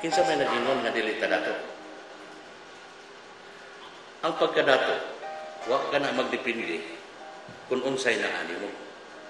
Kinsa may nag-ingon nga dili ta dato? Ang pagkadato, wa ka na magdepende kung unsay na ani mo.